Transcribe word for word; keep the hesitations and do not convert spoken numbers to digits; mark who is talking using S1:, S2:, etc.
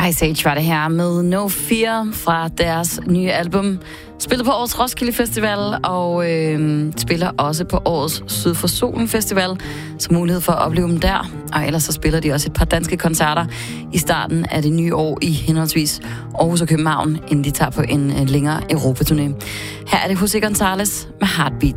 S1: Ice Age var det her med No Fear fra deres nye album. Spiller på årets Roskilde Festival og øh, spiller også på årets Syd for Solen Festival. Så mulighed for at opleve dem der. Og ellers så spiller de også et par danske koncerter i starten af det nye år i henholdsvis Aarhus og København, inden de tager på en øh, længere Europaturné. Her er det José González med Heartbeat.